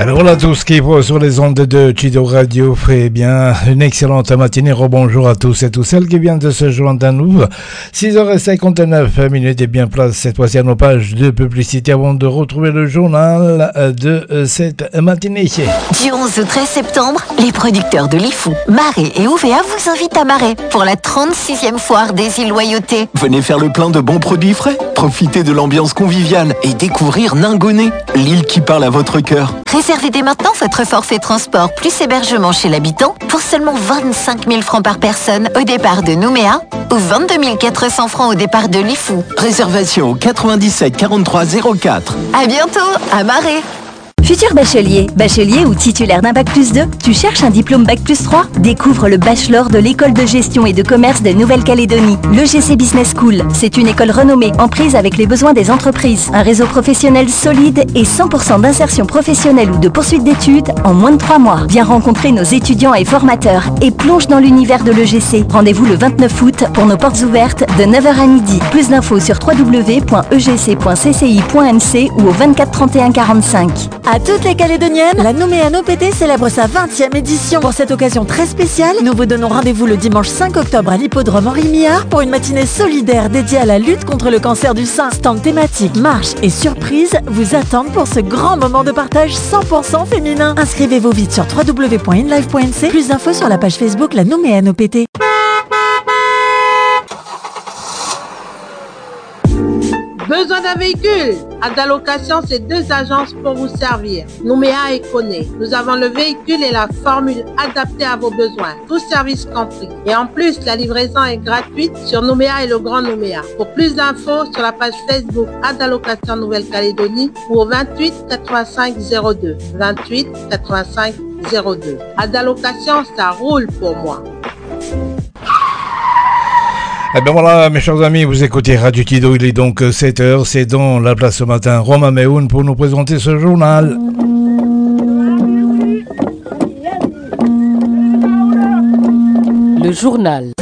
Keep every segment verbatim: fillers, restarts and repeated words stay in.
Alors voilà tout ce qu'il faut sur les ondes de Chido Radio. Eh bien, une excellente matinée. Rebonjour à tous et toutes celles qui viennent de se joindre à nous. six heures cinquante-neuf minutes et bien place cette fois-ci à nos pages de publicité avant de retrouver le journal de cette matinée. Du onze au treize septembre, les producteurs de Lifou, Marais et O V A vous invitent à Marais pour la trente-sixième foire des îles Loyauté. Venez faire le plein de bons produits frais, profitez de l'ambiance conviviale et découvrir Ningoné, l'île qui parle à votre cœur. Réservez dès maintenant votre forfait transport plus hébergement chez l'habitant pour seulement vingt-cinq mille francs par personne au départ de Nouméa ou vingt-deux mille quatre cents francs au départ de Lifou. Réservation au quatre-vingt-dix-sept quarante-trois zéro quatre. À bientôt, à Marais. Futur bachelier, bachelier ou titulaire d'un bac plus deux, tu cherches un diplôme bac plus trois? Découvre le bachelor de l'école de gestion et de commerce de Nouvelle-Calédonie. L'E G C Business School, c'est une école renommée en prise avec les besoins des entreprises. Un réseau professionnel solide et cent pour cent d'insertion professionnelle ou de poursuite d'études en moins de trois mois. Viens rencontrer nos étudiants et formateurs et plonge dans l'univers de l'E G C. Rendez-vous le vingt-neuf août pour nos portes ouvertes de neuf heures à midi. Plus d'infos sur w w w point e g c point c c i point m c ou au vingt-quatre trente et un quarante-cinq. À toutes les Calédoniennes, la Nouméa No P T célèbre sa vingtième édition. Pour cette occasion très spéciale, nous vous donnons rendez-vous le dimanche cinq octobre à l'hippodrome Henri Millard pour une matinée solidaire dédiée à la lutte contre le cancer du sein. Stand thématique, marche et surprise vous attendent pour ce grand moment de partage cent pour cent féminin. Inscrivez-vous vite sur w w w point inlive point m c. Plus d'infos sur la page Facebook La Nouméa No P T. Besoin d'un véhicule? Adalocation, c'est deux agences pour vous servir. Nouméa et Koné. Nous avons le véhicule et la formule adaptée à vos besoins. Tout service compris. Et en plus, la livraison est gratuite sur Nouméa et le Grand Nouméa. Pour plus d'infos, sur la page Facebook Adalocation Nouvelle-Calédonie ou au vingt-huit quatre-vingt-cinq zéro deux. vingt-huit quatre-vingt-cinq zéro deux. Adalocation, ça roule pour moi. Eh bien voilà, mes chers amis, vous écoutez Radio Kido, il est donc sept heures, c'est dans la place ce matin, Romain Meoun pour nous présenter ce journal. Le journal.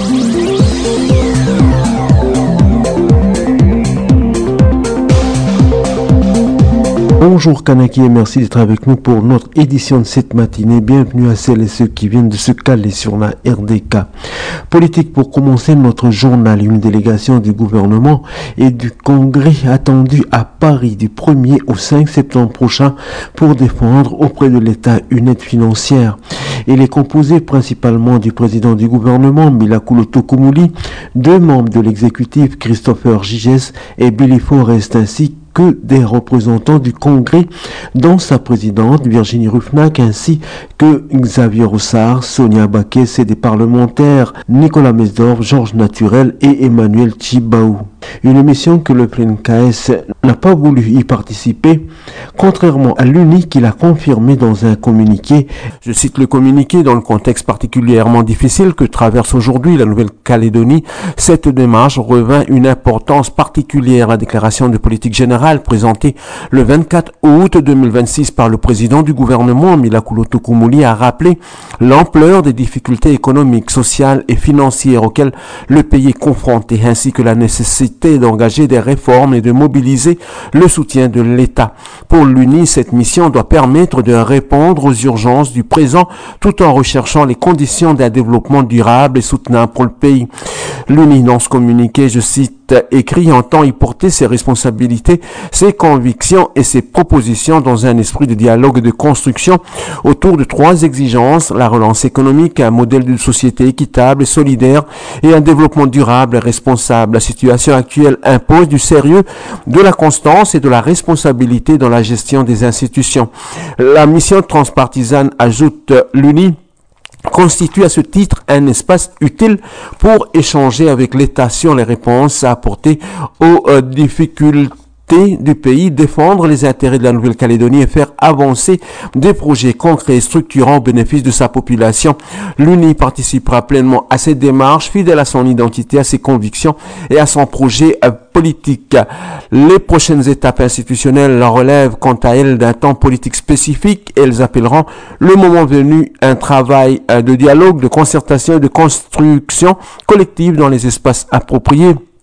Bonjour Kanaki et merci d'être avec nous pour notre édition de cette matinée. Bienvenue à celles et ceux qui viennent de se caler sur la R D K. Politique pour commencer notre journal. Une délégation du gouvernement et du Congrès attendue à Paris du premier au cinq septembre prochain pour défendre auprès de l'État une aide financière. Elle est composée principalement du président du gouvernement, Milakoulo Tokomouli, deux membres de l'exécutif, Christopher Giges et Billy Forrest, ainsi que des représentants du Congrès, dont sa présidente Virginie Ruffnac, ainsi que Xavier Roussard, Sonia Bakes et des parlementaires Nicolas Mesdorf, Georges Naturel et Emmanuel Chibaou. Une mission que le P N K S n'a pas voulu y participer, contrairement à l'U N I qui l'a confirmé dans un communiqué. Je cite le communiqué: dans le contexte particulièrement difficile que traverse aujourd'hui la Nouvelle-Calédonie, cette démarche revêt une importance particulière. La déclaration de politique générale présentée le vingt-quatre août deux mille vingt-six par le président du gouvernement, Milakoulo Tokomouli, a rappelé l'ampleur des difficultés économiques, sociales et financières auxquelles le pays est confronté, ainsi que la nécessité d'engager des réformes et de mobiliser le soutien de l'État. Pour l'U N I, cette mission doit permettre de répondre aux urgences du présent tout en recherchant les conditions d'un développement durable et soutenable pour le pays. L'U N I, dans ce communiqué, je cite, écrit, entend y porter ses responsabilités, ses convictions et ses propositions dans un esprit de dialogue et de construction autour de trois exigences: la relance économique, un modèle de société équitable et solidaire et un développement durable et responsable. La situation actuelle impose du sérieux, de la constance et de la responsabilité dans la gestion des institutions. La mission transpartisane, ajoute l'U N I, constitue à ce titre un espace utile pour échanger avec l'État sur les réponses à apporter aux euh, difficultés du pays, défendre les intérêts de la Nouvelle-Calédonie et faire avancer des projets concrets et structurants au bénéfice de sa population. L'U N I participera pleinement à cette démarche, fidèle à son identité, à ses convictions et à son projet politique. Les prochaines étapes institutionnelles relèvent quant à elles d'un temps politique spécifique et elles appelleront le moment venu un travail de dialogue, de concertation et de construction collective dans les espaces appropriés.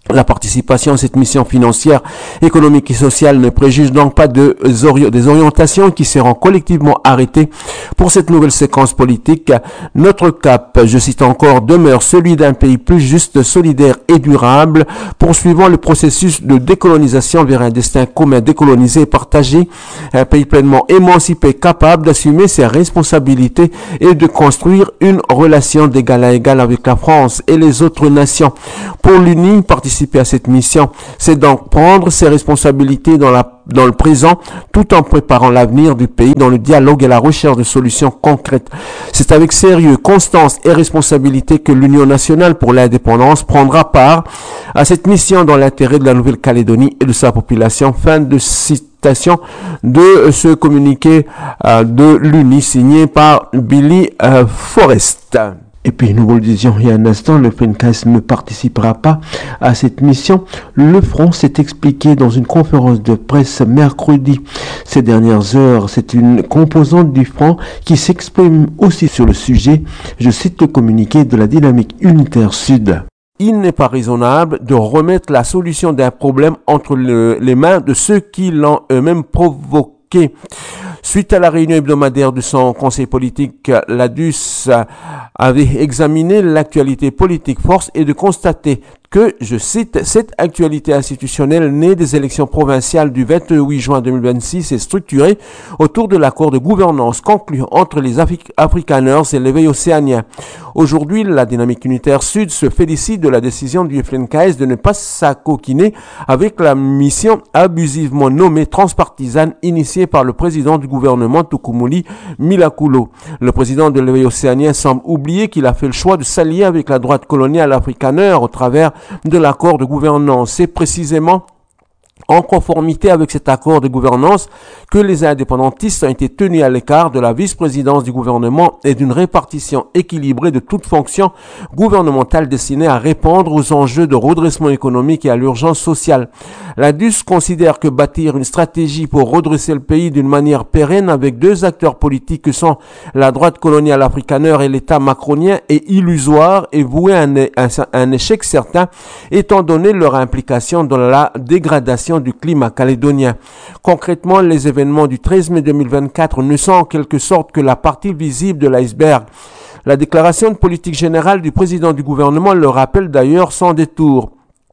La participation à cette mission financière, économique et sociale ne préjuge donc pas de, des orientations qui seront collectivement arrêtées pour cette nouvelle séquence politique. Notre cap, je cite encore, demeure celui d'un pays plus juste, solidaire et durable, poursuivant le processus de décolonisation vers un destin commun décolonisé et partagé, un pays pleinement émancipé, capable d'assumer ses responsabilités et de construire une relation d'égal à égal avec la France et les autres nations. Pour l'U N I, participer à cette mission, c'est donc prendre ses responsabilités dans la dans le présent, tout en préparant l'avenir du pays dans le dialogue et la recherche de solutions concrètes. C'est avec sérieux, constance et responsabilité que l'Union nationale pour l'indépendance prendra part à cette mission dans l'intérêt de la Nouvelle-Calédonie et de sa population. Fin de citation de ce communiqué euh, de l'U N I signé par Billy euh, Forrest. Et puis, nous vous le disions il y a un instant, le F N K S ne participera pas à cette mission. Le Front s'est expliqué dans une conférence de presse mercredi. Ces dernières heures, c'est une composante du Front qui s'exprime aussi sur le sujet. Je cite le communiqué de la Dynamique Unitaire Sud. Il n'est pas raisonnable de remettre la solution d'un problème entre le, les mains de ceux qui l'ont eux-mêmes provoqué. Suite à la réunion hebdomadaire de son conseil politique, l'A D U S avait examiné l'actualité politique. Force est de constater que, je cite, cette actualité institutionnelle née des élections provinciales du vingt-huit juin deux mille vingt-six est structurée autour de l'accord de gouvernance conclu entre les Afri- Afrikaners et l'éveil océanien. Aujourd'hui, la Dynamique Unitaire Sud se félicite de la décision du F N K S de ne pas s'acoquiner avec la mission abusivement nommée transpartisane initiée par le président du gouvernement Tukumuli Milakulo. Le président de l'éveil océanien semble oublier qu'il a fait le choix de s'allier avec la droite coloniale afrikaner au travers de l'accord de gouvernance. C'est précisément en conformité avec cet accord de gouvernance que les indépendantistes ont été tenus à l'écart de la vice-présidence du gouvernement et d'une répartition équilibrée de toute fonction gouvernementale destinée à répondre aux enjeux de redressement économique et à l'urgence sociale. La D U S considère que bâtir une stratégie pour redresser le pays d'une manière pérenne avec deux acteurs politiques que sont la droite coloniale afrikaner et l'État macronien est illusoire et voué à un, un, un échec certain étant donné leur implication dans la dégradation du climat calédonien. Concrètement, les événements du treize mai deux mille vingt-quatre ne sont en quelque sorte que la partie visible de l'iceberg. La déclaration de politique générale du président du gouvernement le rappelle d'ailleurs sans détour.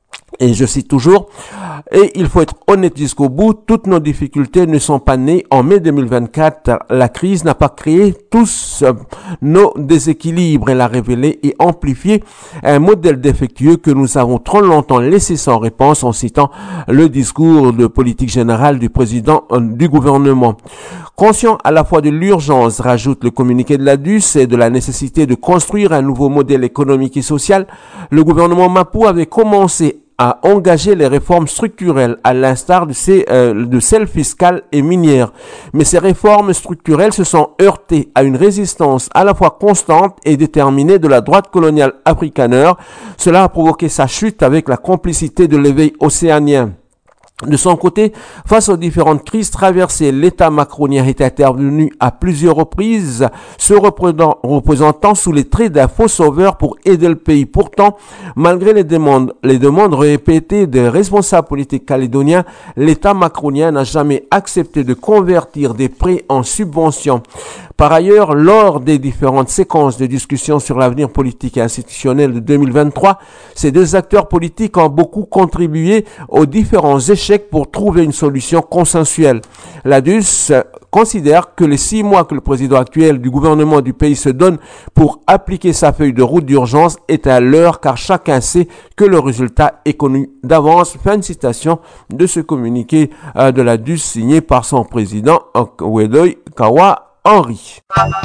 Et je cite toujours, et il faut être honnête jusqu'au bout, toutes nos difficultés ne sont pas nées en mai deux mille vingt-quatre. La crise n'a pas créé tous nos déséquilibres. Elle a révélé et amplifié un modèle défectueux que nous avons trop longtemps laissé sans réponse en citant le discours de politique générale du président du gouvernement. Conscient à la fois de l'urgence, rajoute le communiqué de la D U S, et de la nécessité de construire un nouveau modèle économique et social, le gouvernement Mapou avait commencé à engager les réformes structurelles à l'instar de, ces, euh, de celles fiscales et minières. Mais ces réformes structurelles se sont heurtées à une résistance à la fois constante et déterminée de la droite coloniale afrikaner. Cela a provoqué sa chute avec la complicité de l'éveil océanien. De son côté, face aux différentes crises traversées, l'État macronien est intervenu à plusieurs reprises, se représentant sous les traits d'un faux sauveur pour aider le pays. Pourtant, malgré les demandes, les demandes répétées des responsables politiques calédoniens, l'État macronien n'a jamais accepté de convertir des prêts en subventions. Par ailleurs, lors des différentes séquences de discussion sur l'avenir politique et institutionnel de deux mille vingt-trois, ces deux acteurs politiques ont beaucoup contribué aux différents échecs pour trouver une solution consensuelle. La D U S considère que les six mois que le président actuel du gouvernement du pays se donne pour appliquer sa feuille de route d'urgence est à l'heure, car chacun sait que le résultat est connu d'avance. Fin de citation de ce communiqué de la D U S signé par son président Wedoy Kawa Henry.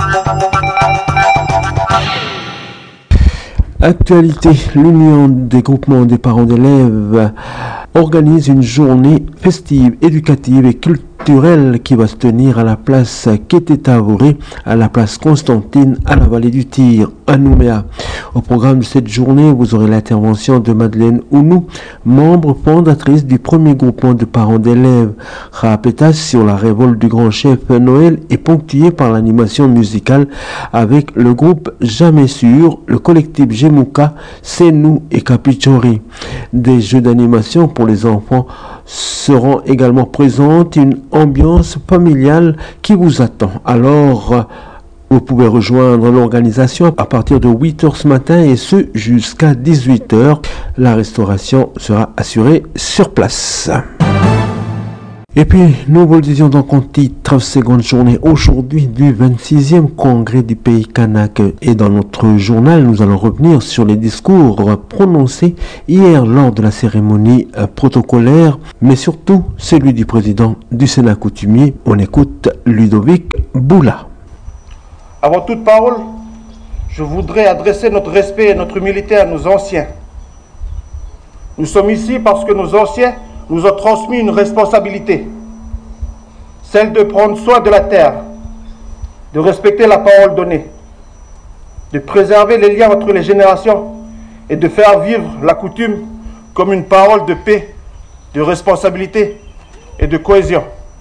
Actualité, l'Union des groupements des parents d'élèves organise une journée festive, éducative et culturelle culturel qui va se tenir à la place Kété-Tavoré, à la place Constantine, à la vallée du Tir, à Nouméa. Au programme de cette journée, vous aurez l'intervention de Madeleine Ounou, membre fondatrice du premier groupement de parents d'élèves. Rapétage sur la révolte du grand chef Noël est ponctué par l'animation musicale avec le groupe Jamais Sûr, le collectif Gemouka, C'est Nous et Capichori. Des jeux d'animation pour les enfants seront également présentes, une ambiance familiale qui vous attend. Alors, vous pouvez rejoindre l'organisation à partir de huit heures ce matin et ce jusqu'à dix-huit heures. La restauration sera assurée sur place. Et puis, nous vous le disions donc en titre, seconde journée aujourd'hui du vingt-sixième congrès du pays kanak. Et dans notre journal, nous allons revenir sur les discours prononcés hier lors de la cérémonie protocolaire, mais surtout celui du président du Sénat coutumier. On écoute Ludovic Boula. Avant toute parole, je voudrais adresser notre respect et notre humilité à nos anciens. Nous sommes ici parce que nos anciens nous ont transmis une responsabilité, celle de prendre soin de la terre, de respecter la parole donnée, de préserver les liens entre les générations et de faire vivre la coutume comme une parole de paix, de responsabilité et de cohésion.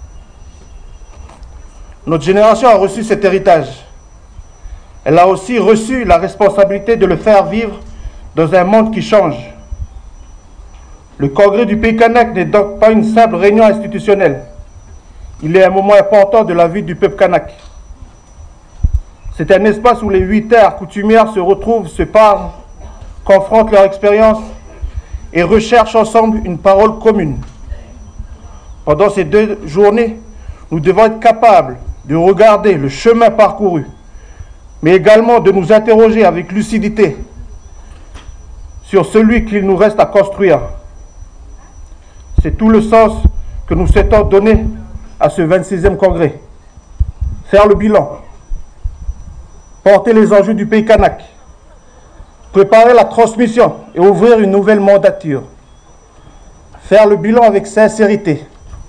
Notre génération a reçu cet héritage. Elle a aussi reçu la responsabilité de le faire vivre dans un monde qui change. Le congrès du pays kanak n'est donc pas une simple réunion institutionnelle. Il est un moment important de la vie du peuple kanak. C'est un espace où les huit terres coutumières se retrouvent, se parlent, confrontent leur expérience et recherchent ensemble une parole commune. Pendant ces deux journées, nous devons être capables de regarder le chemin parcouru, mais également de nous interroger avec lucidité sur celui qu'il nous reste à construire. C'est tout le sens que nous souhaitons donner à ce vingt-sixième congrès. Faire le bilan, porter les enjeux du pays kanak, préparer la transmission et ouvrir une nouvelle mandature. Faire le bilan avec sincérité.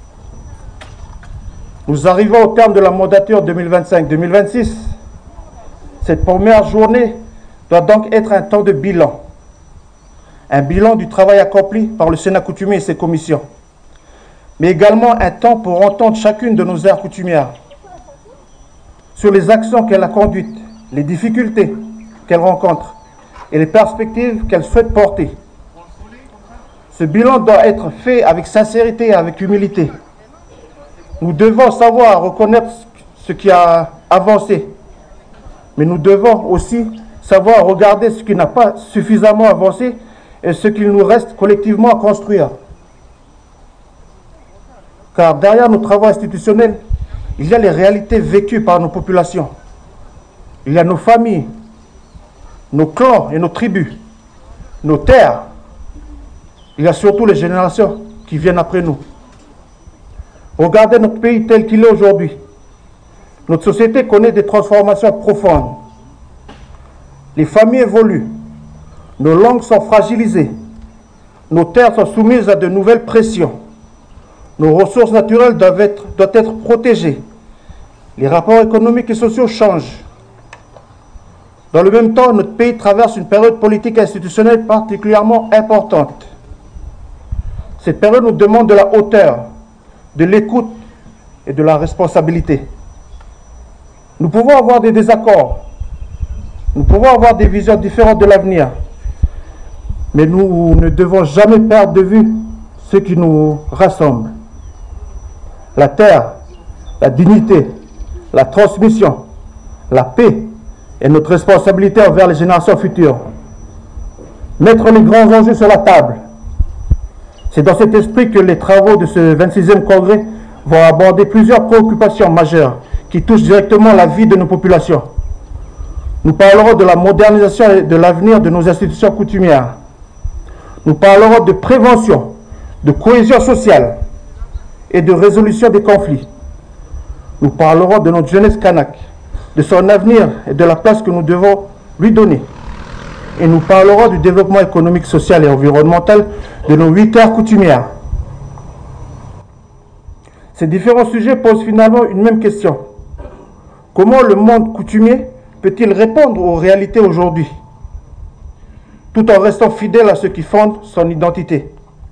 Nous arrivons au terme de la mandature deux mille vingt-cinq deux mille vingt-six. Cette première journée doit donc être un temps de bilan. Un bilan du travail accompli par le Sénat coutumier et ses commissions, mais également un temps pour entendre chacune de nos aires coutumières sur les actions qu'elle a conduites, les difficultés qu'elle rencontre et les perspectives qu'elle souhaite porter. Ce bilan doit être fait avec sincérité et avec humilité. Nous devons savoir reconnaître ce qui a avancé, mais nous devons aussi savoir regarder ce qui n'a pas suffisamment avancé et ce qu'il nous reste collectivement à construire. Car derrière nos travaux institutionnels, il y a les réalités vécues par nos populations. Il y a nos familles, nos clans et nos tribus, nos terres. Il y a surtout les générations qui viennent après nous. Regardez notre pays tel qu'il est aujourd'hui. Notre société connaît des transformations profondes. Les familles évoluent. Nos langues sont fragilisées. Nos terres sont soumises à de nouvelles pressions. Nos ressources naturelles doivent être, doivent être protégées. Les rapports économiques et sociaux changent. Dans le même temps, notre pays traverse une période politique et institutionnelle particulièrement importante. Cette période nous demande de la hauteur, de l'écoute et de la responsabilité. Nous pouvons avoir des désaccords. Nous pouvons avoir des visions différentes de l'avenir. Mais nous ne devons jamais perdre de vue ce qui nous rassemble. La terre, la dignité, la transmission, la paix et notre responsabilité envers les générations futures. Mettre les grands enjeux sur la table. C'est dans cet esprit que les travaux de ce vingt-sixième congrès vont aborder plusieurs préoccupations majeures qui touchent directement la vie de nos populations. Nous parlerons de la modernisation et de l'avenir de nos institutions coutumières. Nous parlerons de prévention, de cohésion sociale et de résolution des conflits. Nous parlerons de notre jeunesse kanak, de son avenir et de la place que nous devons lui donner. Et nous parlerons du développement économique, social et environnemental de nos huit terres coutumières. Ces différents sujets posent finalement une même question. Comment le monde coutumier peut-il répondre aux réalités aujourd'hui, tout en restant fidèle à ce qui fonde son identité?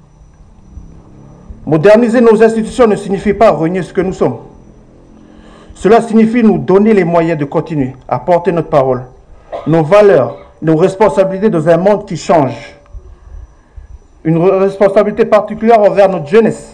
Moderniser nos institutions ne signifie pas renier ce que nous sommes. Cela signifie nous donner les moyens de continuer à porter notre parole, nos valeurs, nos responsabilités dans un monde qui change. Une responsabilité particulière envers notre jeunesse.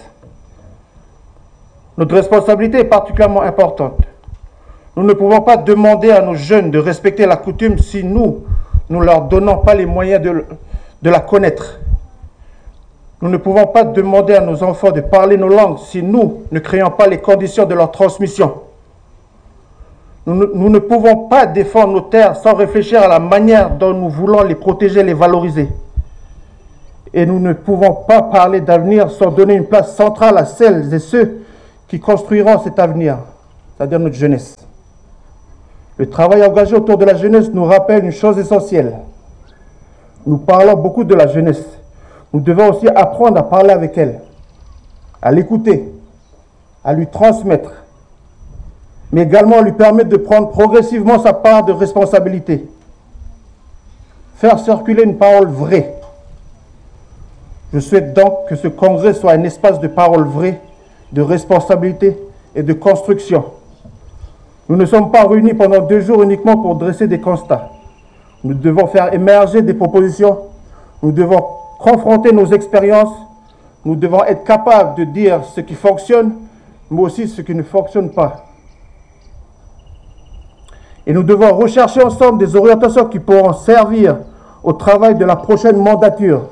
Notre responsabilité est particulièrement importante. Nous ne pouvons pas demander à nos jeunes de respecter la coutume si nous ne leur donnons pas les moyens de, de la connaître. Nous ne pouvons pas demander à nos enfants de parler nos langues si nous ne créons pas les conditions de leur transmission. Nous ne, nous ne pouvons pas défendre nos terres sans réfléchir à la manière dont nous voulons les protéger, les valoriser. Et nous ne pouvons pas parler d'avenir sans donner une place centrale à celles et ceux qui construiront cet avenir, c'est-à-dire notre jeunesse. Le travail engagé autour de la jeunesse nous rappelle une chose essentielle. Nous parlons beaucoup de la jeunesse. Nous devons aussi apprendre à parler avec elle, à l'écouter, à lui transmettre, mais également lui permettre de prendre progressivement sa part de responsabilité. Faire circuler une parole vraie. Je souhaite donc que ce congrès soit un espace de parole vraie, de responsabilité et de construction. Nous ne sommes pas réunis pendant deux jours uniquement pour dresser des constats. Nous devons faire émerger des propositions. Nous devons confronter nos expériences. Nous devons être capables de dire ce qui fonctionne, mais aussi ce qui ne fonctionne pas. Et nous devons rechercher ensemble des orientations qui pourront servir au travail de la prochaine mandature.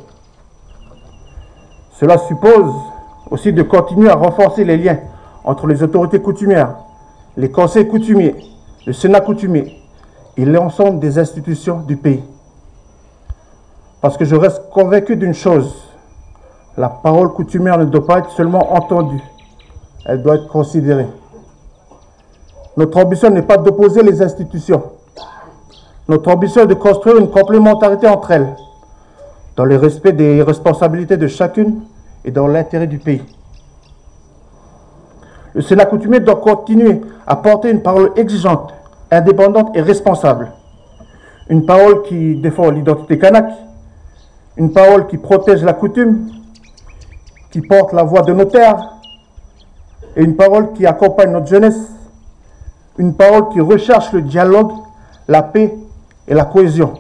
Cela suppose aussi de continuer à renforcer les liens entre les autorités coutumières, les conseils coutumiers, le Sénat coutumier et l'ensemble des institutions du pays. Parce que je reste convaincu d'une chose, la parole coutumière ne doit pas être seulement entendue, elle doit être considérée. Notre ambition n'est pas d'opposer les institutions. Notre ambition est de construire une complémentarité entre elles, dans le respect des responsabilités de chacune et dans l'intérêt du pays. Le Sénat coutumier doit continuer à porter une parole exigeante, indépendante et responsable. Une parole qui défend l'identité kanak, une parole qui protège la coutume, qui porte la voix de nos terres, et une parole qui accompagne notre jeunesse, une parole qui recherche le dialogue, la paix et la cohésion.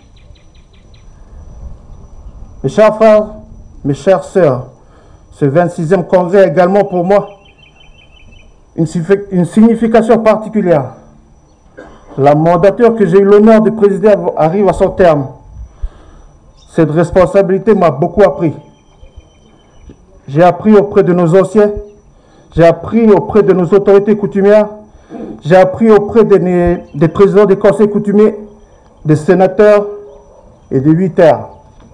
Mes chers frères, mes chères sœurs, ce vingt-sixième congrès a également pour moi une, une signification particulière. La mandature que j'ai eu l'honneur de présider arrive à son terme. Cette responsabilité m'a beaucoup appris. J'ai appris auprès de nos anciens, j'ai appris auprès de nos autorités coutumières, j'ai appris auprès des, des présidents des conseils coutumiers, des sénateurs et des huit terres.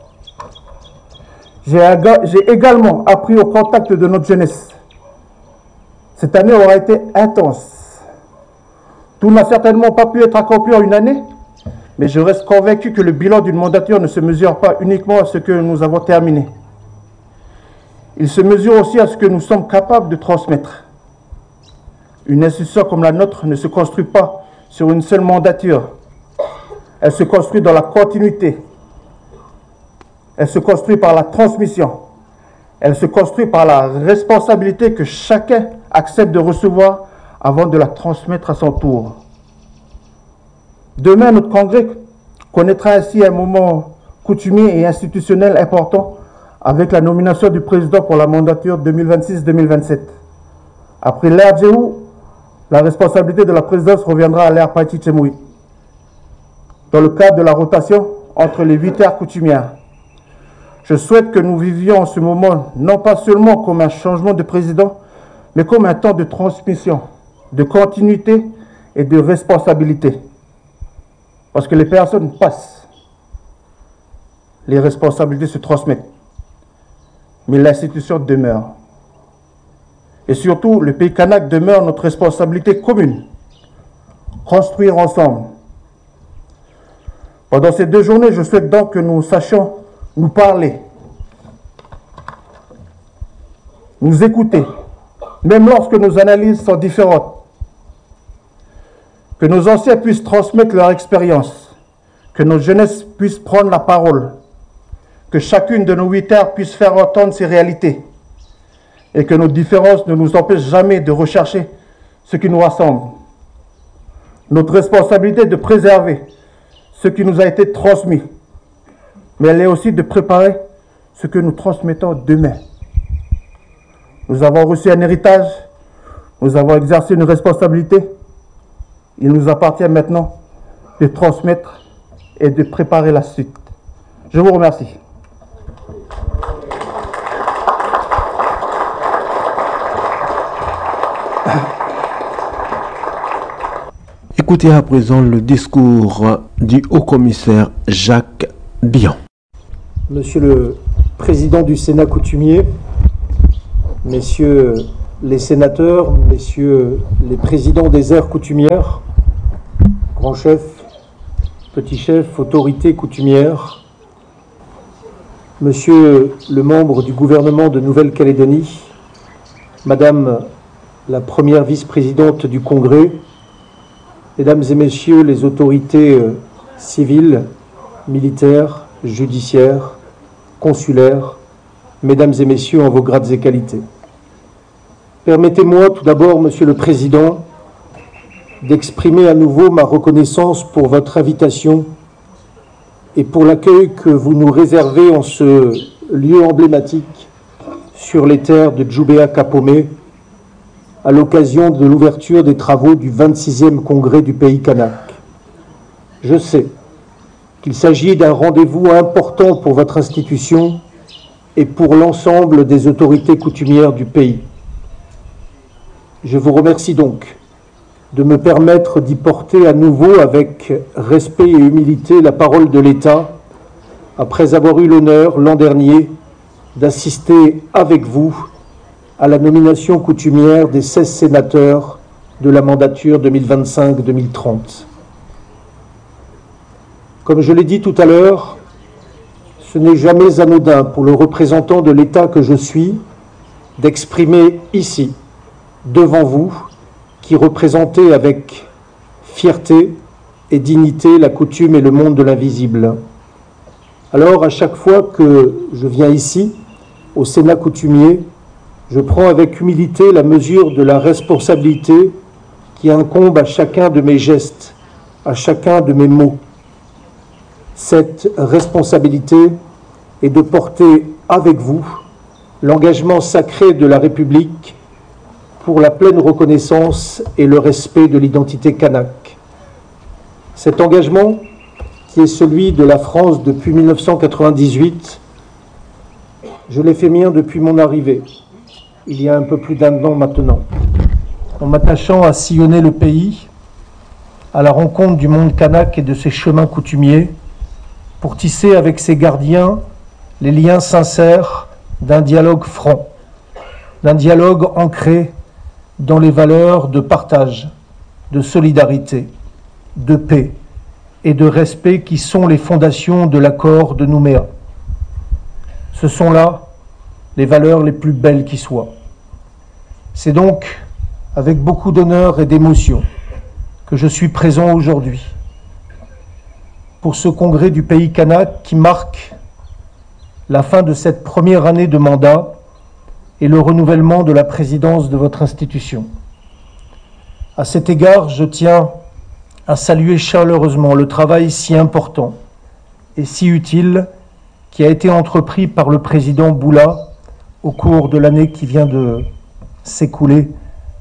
J'ai également appris au contact de notre jeunesse. Cette année aura été intense. Tout n'a certainement pas pu être accompli en une année, mais je reste convaincu que le bilan d'une mandature ne se mesure pas uniquement à ce que nous avons terminé. Il se mesure aussi à ce que nous sommes capables de transmettre. Une institution comme la nôtre ne se construit pas sur une seule mandature. Elle se construit dans la continuité. Elle se construit par la transmission. Elle se construit par la responsabilité que chacun accepte de recevoir avant de la transmettre à son tour. Demain, notre congrès connaîtra ainsi un moment coutumier et institutionnel important avec la nomination du président pour la mandature deux mille vingt-six deux mille vingt-sept. Après l'ère Djéhou, la responsabilité de la présidence reviendra à l'ère Païti Tchemoui, dans le cadre de la rotation entre les huit terres coutumières. Je souhaite que nous vivions ce moment non pas seulement comme un changement de président, mais comme un temps de transmission, de continuité et de responsabilité. Parce que les personnes passent, les responsabilités se transmettent, mais l'institution demeure. Et surtout, le pays kanak demeure notre responsabilité commune. Construire ensemble. Pendant ces deux journées, je souhaite donc que nous sachions nous parler, nous écouter, même lorsque nos analyses sont différentes. Que nos anciens puissent transmettre leur expérience, que nos jeunesses puissent prendre la parole, que chacune de nos huit terres puisse faire entendre ses réalités, et que nos différences ne nous empêchent jamais de rechercher ce qui nous rassemble. Notre responsabilité est de préserver ce qui nous a été transmis, mais elle est aussi de préparer ce que nous transmettons demain. Nous avons reçu un héritage, nous avons exercé une responsabilité. Il nous appartient maintenant de transmettre et de préparer la suite. Je vous remercie. Écoutez à présent le discours du haut-commissaire Jacques Bion. Monsieur le Président du Sénat coutumier, Messieurs les sénateurs, Messieurs les présidents des aires coutumières, grands chefs, petits chefs, autorités coutumières, Monsieur le membre du gouvernement de Nouvelle-Calédonie, Madame la première vice-présidente du Congrès, Mesdames et Messieurs les autorités civiles, militaires, judiciaires, consulaires, Mesdames et Messieurs en vos grades et qualités. Permettez-moi tout d'abord, Monsieur le Président, d'exprimer à nouveau ma reconnaissance pour votre invitation et pour l'accueil que vous nous réservez en ce lieu emblématique sur les terres de Djoubéa-Kapomé à l'occasion de l'ouverture des travaux du vingt-sixième congrès du pays kanak. Je sais qu'il s'agit d'un rendez-vous important pour votre institution et pour l'ensemble des autorités coutumières du pays. Je vous remercie donc de me permettre d'y porter à nouveau avec respect et humilité la parole de l'État, après avoir eu l'honneur l'an dernier d'assister avec vous à la nomination coutumière des seize sénateurs de la mandature deux mille vingt-cinq deux mille trente. Comme je l'ai dit tout à l'heure, ce n'est jamais anodin pour le représentant de l'État que je suis d'exprimer ici, devant vous, qui représentez avec fierté et dignité la coutume et le monde de l'invisible. Alors, à chaque fois que je viens ici, au Sénat coutumier, je prends avec humilité la mesure de la responsabilité qui incombe à chacun de mes gestes, à chacun de mes mots. Cette responsabilité est de porter avec vous l'engagement sacré de la République pour la pleine reconnaissance et le respect de l'identité kanak. Cet engagement, qui est celui de la France depuis mille neuf cent quatre-vingt-dix-huit, je l'ai fait mien depuis mon arrivée, il y a un peu plus d'un an maintenant, en m'attachant à sillonner le pays, à la rencontre du monde kanak et de ses chemins coutumiers, pour tisser avec ses gardiens les liens sincères d'un dialogue franc, d'un dialogue ancré dans les valeurs de partage, de solidarité, de paix et de respect qui sont les fondations de l'accord de Nouméa. Ce sont là les valeurs les plus belles qui soient. C'est donc avec beaucoup d'honneur et d'émotion que je suis présent aujourd'hui pour ce congrès du pays kanak qui marque la fin de cette première année de mandat et le renouvellement de la présidence de votre institution. À cet égard, je tiens à saluer chaleureusement le travail si important et si utile qui a été entrepris par le président Boula au cours de l'année qui vient de s'écouler.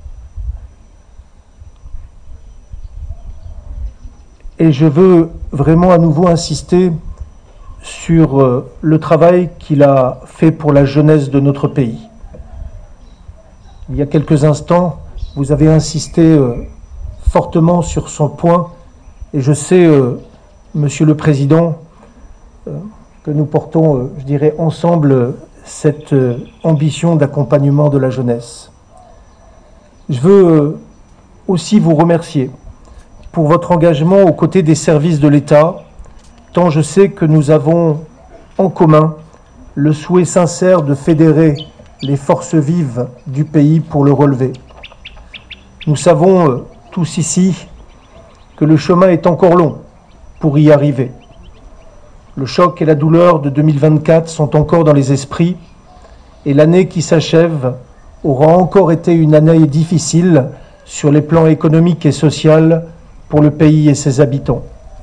Et je veux vraiment à nouveau insister sur le travail qu'il a fait pour la jeunesse de notre pays. Il y a quelques instants, vous avez insisté fortement sur son point, et je sais, Monsieur le Président, que nous portons, je dirais, ensemble cette ambition d'accompagnement de la jeunesse. Je veux aussi vous remercier pour votre engagement aux côtés des services de l'État, tant je sais que nous avons en commun le souhait sincère de fédérer les forces vives du pays pour le relever. Nous savons euh, tous ici que le chemin est encore long pour y arriver. Le choc et la douleur de deux mille vingt-quatre sont encore dans les esprits et l'année qui s'achève aura encore été une année difficile sur les plans économiques et social pour le pays et ses habitants.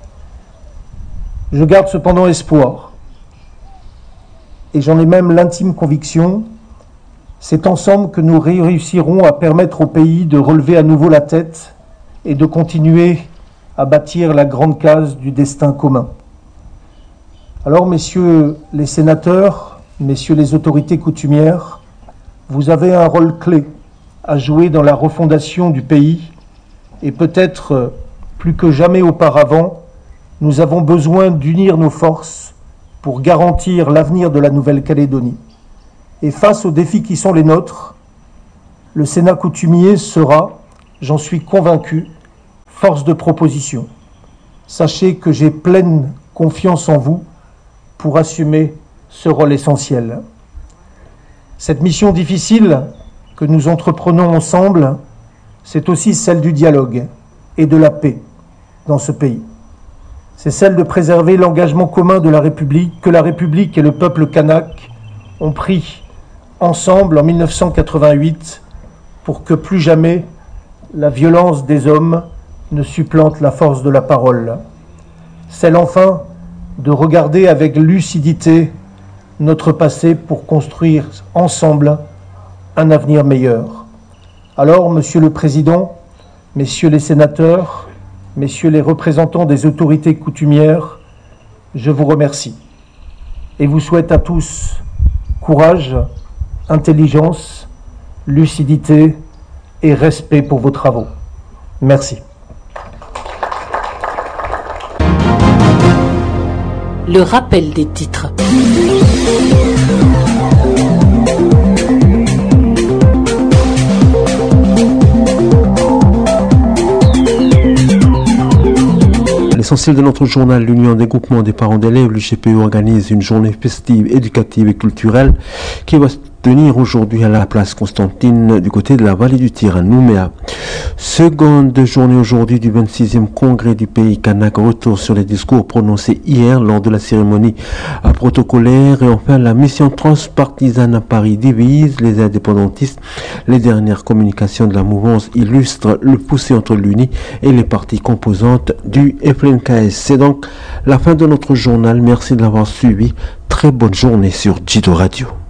Je garde cependant espoir et j'en ai même l'intime conviction. C'est ensemble que nous réussirons à permettre au pays de relever à nouveau la tête et de continuer à bâtir la grande case du destin commun. Alors, messieurs les sénateurs, messieurs les autorités coutumières, vous avez un rôle clé à jouer dans la refondation du pays et peut-être plus que jamais auparavant, nous avons besoin d'unir nos forces pour garantir l'avenir de la Nouvelle-Calédonie. Et face aux défis qui sont les nôtres, le Sénat coutumier sera, j'en suis convaincu, force de proposition. Sachez que j'ai pleine confiance en vous pour assumer ce rôle essentiel. Cette mission difficile que nous entreprenons ensemble, c'est aussi celle du dialogue et de la paix dans ce pays. C'est celle de préserver l'engagement commun de la République que la République et le peuple kanak ont pris ensemble en mille neuf cent quatre-vingt-huit pour que plus jamais la violence des hommes ne supplante la force de la parole. Celle enfin de regarder avec lucidité notre passé pour construire ensemble un avenir meilleur. Alors, Monsieur le Président, Messieurs les sénateurs, Messieurs les représentants des autorités coutumières, je vous remercie et vous souhaite à tous courage, intelligence, lucidité et respect pour vos travaux. Merci. Le rappel des titres. L'essentiel de notre journal, l'Union des groupements des parents d'élèves, l'U G P E, organise une journée festive, éducative et culturelle qui va se tenir aujourd'hui à la place Constantine du côté de la vallée du Tir à Nouméa. Seconde journée aujourd'hui du vingt-sixième congrès du pays kanak, retour sur les discours prononcés hier lors de la cérémonie protocolaire et enfin la mission transpartisane à Paris divise les indépendantistes. Les dernières communications de la mouvance illustrent le fossé entre l'U N I et les parties composantes du F L N K S. C'est donc la fin de notre journal. Merci de l'avoir suivi. Très bonne journée sur Jido Radio.